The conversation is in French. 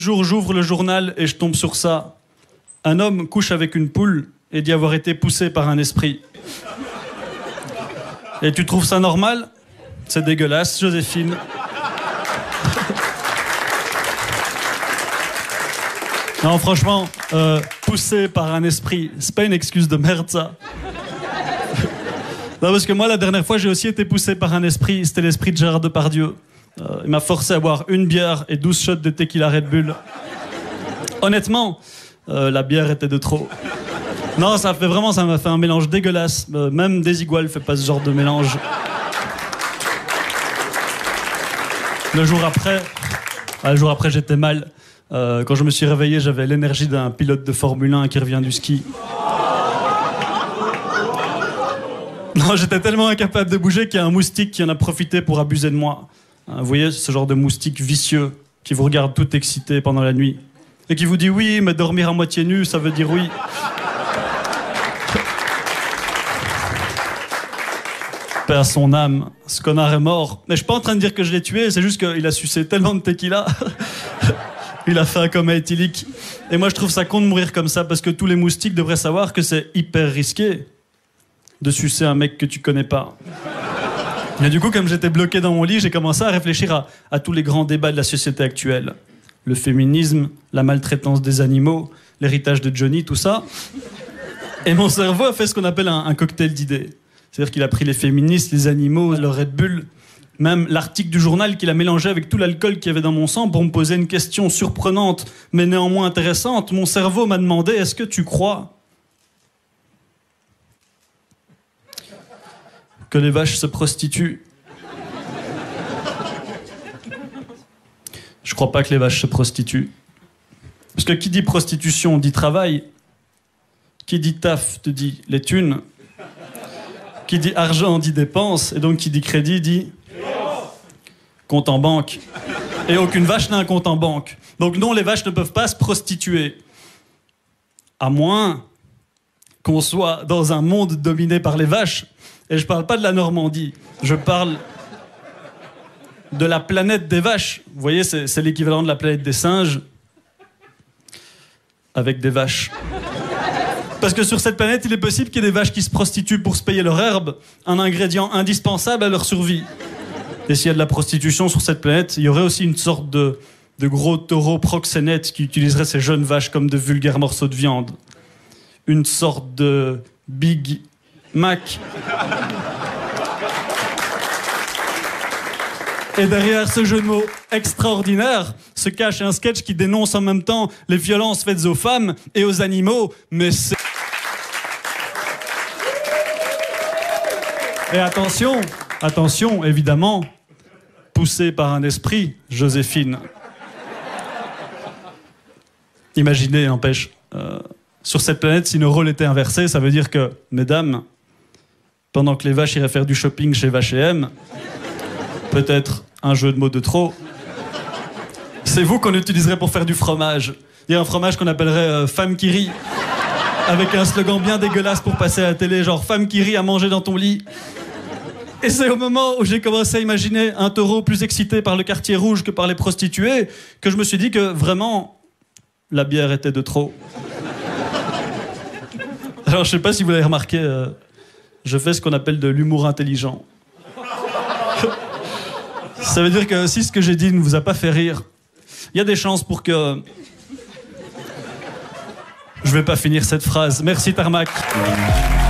Jour, j'ouvre le journal et je tombe sur ça. Un homme couche avec une poule et dit avoir été poussé par un esprit. Et tu trouves ça normal? C'est dégueulasse, Joséphine. Non, franchement, poussé par un esprit, c'est pas une excuse de merde, ça. Non, parce que moi, la dernière fois, j'ai aussi été poussé par un esprit. C'était l'esprit de Gérard Depardieu. Il m'a forcé à boire une bière et 12 shots de tequila Red Bull. Honnêtement, la bière était de trop. Non, ça m'a fait un mélange dégueulasse. Même Desigual fait pas ce genre de mélange. Le jour après, j'étais mal. Quand je me suis réveillé, j'avais l'énergie d'un pilote de Formule 1 qui revient du ski. Non, j'étais tellement incapable de bouger qu'il y a un moustique qui en a profité pour abuser de moi. Vous voyez, ce genre de moustique vicieux qui vous regarde tout excité pendant la nuit et qui vous dit oui, mais dormir à moitié nu, ça veut dire oui. Paix à son âme, ce connard est mort. Mais je suis pas en train de dire que je l'ai tué, c'est juste qu'il a sucé tellement de tequila. Il a fait un coma éthylique. Et moi, je trouve ça con de mourir comme ça parce que tous les moustiques devraient savoir que c'est hyper risqué de sucer un mec que tu connais pas. Et du coup, comme j'étais bloqué dans mon lit, j'ai commencé à réfléchir à tous les grands débats de la société actuelle. Le féminisme, la maltraitance des animaux, l'héritage de Johnny, tout ça. Et mon cerveau a fait ce qu'on appelle un cocktail d'idées. C'est-à-dire qu'il a pris les féministes, les animaux, le Red Bull, même l'article du journal qu'il a mélangé avec tout l'alcool qu'il y avait dans mon sang pour me poser une question surprenante, mais néanmoins intéressante. Mon cerveau m'a demandé, est-ce que tu crois que les vaches se prostituent? Je crois pas que les vaches se prostituent. Parce que qui dit prostitution dit travail. Qui dit taf te dit les thunes. Qui dit argent dit dépenses. Et donc qui dit crédit dit compte en banque. Et aucune vache n'a un compte en banque. Donc non, les vaches ne peuvent pas se prostituer. À moins qu'on soit dans un monde dominé par les vaches. Et je parle pas de la Normandie, je parle de la planète des vaches. Vous voyez, c'est l'équivalent de la planète des singes avec des vaches. Parce que sur cette planète, il est possible qu'il y ait des vaches qui se prostituent pour se payer leur herbe, un ingrédient indispensable à leur survie. Et s'il y a de la prostitution sur cette planète, il y aurait aussi une sorte de gros taureau proxénète qui utiliserait ces jeunes vaches comme de vulgaires morceaux de viande. Une sorte de Big Mac. Et derrière ce jeu de mots extraordinaire se cache un sketch qui dénonce en même temps les violences faites aux femmes et aux animaux. Mais c'est... Et attention, évidemment, poussé par un esprit, Joséphine. Imaginez, n'empêche, sur cette planète, si nos rôles étaient inversés, ça veut dire que, mesdames, pendant que les vaches iraient faire du shopping chez H&M, peut-être un jeu de mots de trop, c'est vous qu'on utiliserait pour faire du fromage. Il y a un fromage qu'on appellerait femme qui rit, avec un slogan bien dégueulasse pour passer à la télé, genre femme qui rit à manger dans ton lit. Et c'est au moment où j'ai commencé à imaginer un taureau plus excité par le quartier rouge que par les prostituées que je me suis dit que vraiment la bière était de trop. Alors je sais pas si vous l'avez remarqué, je fais ce qu'on appelle de l'humour intelligent. Ça veut dire que si ce que j'ai dit ne vous a pas fait rire, il y a des chances pour que... Je vais pas finir cette phrase. Merci Tarmac.